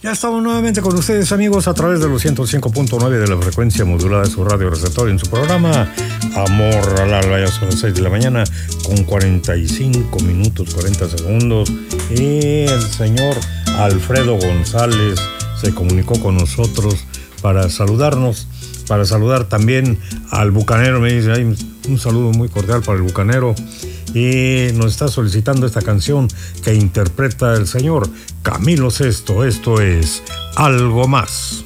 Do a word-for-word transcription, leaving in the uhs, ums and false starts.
Ya estamos nuevamente con ustedes, amigos, a través de los ciento cinco punto nueve de la frecuencia modulada de su radio receptor en su programa Amor al Alba. Ya son las seis de la mañana con cuarenta y cinco minutos, cuarenta segundos. Y el señor Alfredo González se comunicó con nosotros para saludarnos, para saludar también al bucanero. Me dice, ay, un saludo muy cordial para el bucanero. Y nos está solicitando esta canción que interpreta el señor Camilo Sesto. Esto es Algo Más.